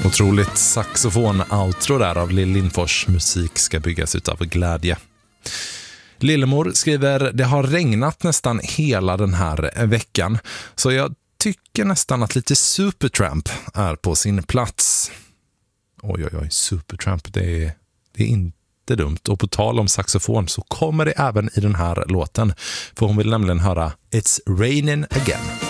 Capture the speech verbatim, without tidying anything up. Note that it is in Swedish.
Otroligt saxofon-outro där av Lill Lindfors. Musik ska byggas utav glädje. Lillemor skriver: det har regnat nästan hela den här veckan, så jag tycker nästan att lite Supertramp är på sin plats. Oj, oj, oj, Supertramp, det är, det är inte dumt. Och på tal om saxofon så kommer det även i den här låten, för hon vill nämligen höra It's Raining Again.